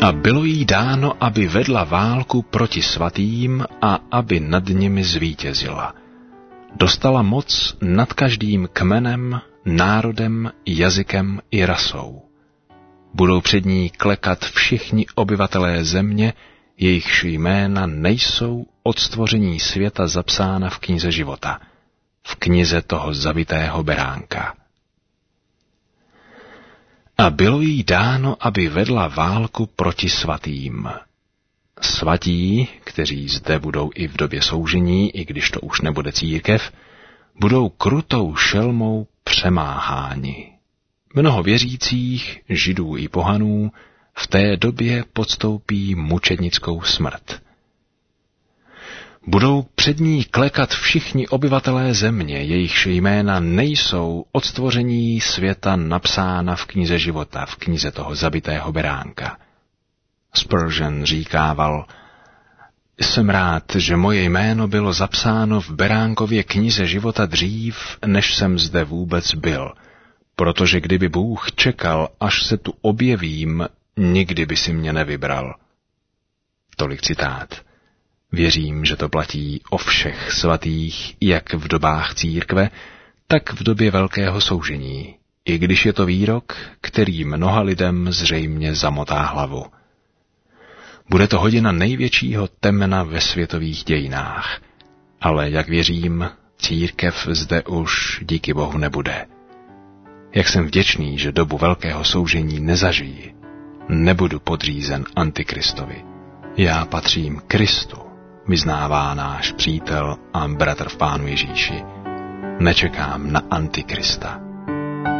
A bylo jí dáno, aby vedla válku proti svatým a aby nad nimi zvítězila. Dostala moc nad každým kmenem, národem, jazykem i rasou. Budou před ní klekat všichni obyvatelé země, jejichž jména nejsou od stvoření světa zapsána v knize života, v knize toho zabitého beránka. A bylo jí dáno, aby vedla válku proti svatým. Svatí, kteří zde budou i v době soužení, i když to už nebude církev, budou krutou šelmou přemáháni. Mnoho věřících, židů i pohanů, v té době podstoupí mučednickou smrt. Budou před ní klekat všichni obyvatelé země, jejichž jména nejsou od stvoření světa napsána v knize života, v knize toho zabitého beránka. Spurgeon říkával: jsem rád, že moje jméno bylo zapsáno v beránkově knize života dřív, než jsem zde vůbec byl, protože kdyby Bůh čekal, až se tu objevím, nikdy by si mě nevybral. Tolik citát. Věřím, že to platí o všech svatých, jak v dobách církve, tak v době velkého soužení, i když je to výrok, který mnoha lidem zřejmě zamotá hlavu. Bude to hodina největšího temna ve světových dějinách, ale, jak věřím, církev zde už díky Bohu nebude. Jak jsem vděčný, že dobu velkého soužení nezažijí, nebudu podřízen Antikristovi. Já patřím Kristu, vyznává náš přítel a bratr v Pánu Ježíši. Nečekám na Antikrista.